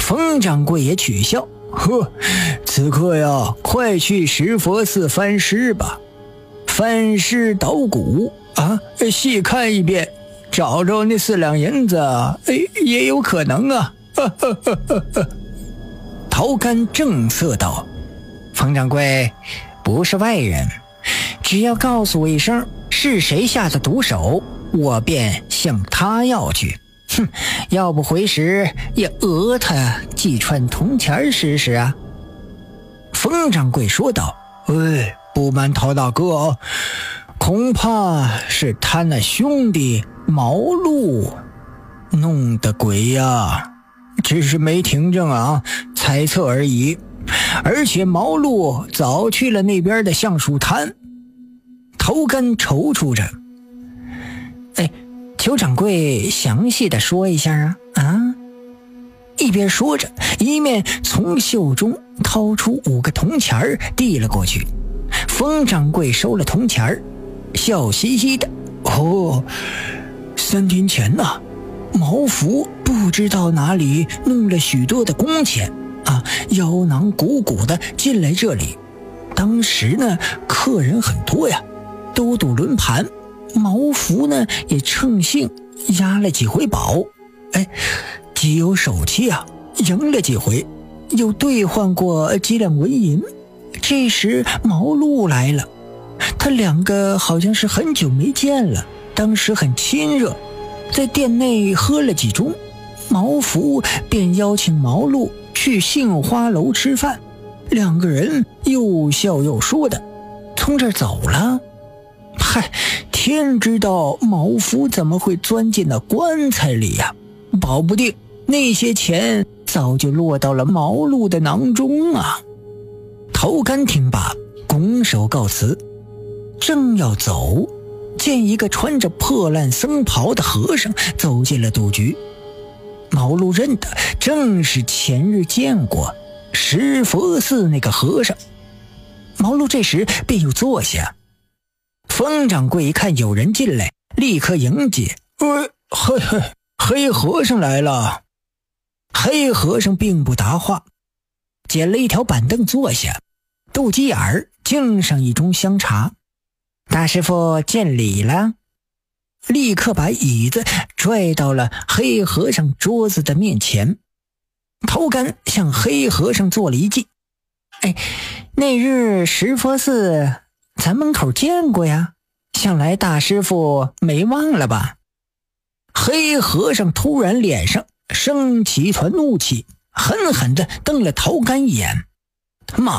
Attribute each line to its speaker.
Speaker 1: 冯掌柜也取笑：“呵，此刻呀，快去石佛寺翻尸吧，翻尸捣鼓啊，细看一遍，找着那4两银子，也有可能啊。”陶干正色道：“冯掌柜不是外人，只要告诉我一声是谁下的毒手，我便向他要去。哼，要不回时也讹他几串铜钱试试啊。”冯掌柜说道：“不瞒陶大哥，恐怕是他那兄弟毛路弄的鬼呀，只是没听证啊，猜测而已。而且毛路早去了那边的橡树滩。”头干踌躇着：“求掌柜详细的说一下啊！”一边说着，一面从袖中掏出5个铜钱递了过去。冯掌柜收了铜钱，笑嘻嘻的：“3天前呐，毛福不知道哪里弄了许多的工钱啊，腰囊鼓鼓的进来这里。当时呢，客人很多呀，都赌轮盘。毛福呢也乘兴押了几回宝，极有手气啊，赢了几回，又兑换过几两纹银。这时毛路来了，他2个好像是很久没见了，当时很亲热，在店内喝了几盅，毛福便邀请毛路去杏花楼吃饭，2个人又笑又说的从这儿走了。嗨，天知道毛福怎么会钻进那棺材里呀，保不定那些钱早就落到了毛路的囊中啊。”头干听罢，拱手告辞，正要走，见一个穿着破烂僧袍的和尚走进了赌局。毛路认得正是前日见过石佛寺那个和尚。毛路这时便又坐下。冯掌柜一看有人进来，立刻迎接：“黑和尚来了。”黑和尚并不答话，捡了一条板凳坐下，斗鸡眼儿敬上一盅香茶。“大师傅见礼了。”立刻把椅子拽到了黑和尚桌子的面前。头干向黑和尚做了一记：“那日石佛寺咱门口见过呀，想来大师傅没忘了吧？”黑和尚突然脸上升起一团怒气，狠狠地瞪了头干一眼：“妈